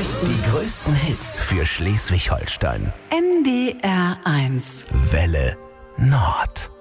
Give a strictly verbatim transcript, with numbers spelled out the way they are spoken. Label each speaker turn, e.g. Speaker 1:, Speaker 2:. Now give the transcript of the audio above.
Speaker 1: größten,
Speaker 2: Die größten Hits für Schleswig-Holstein.
Speaker 1: N D R eins.
Speaker 2: Welle Nord.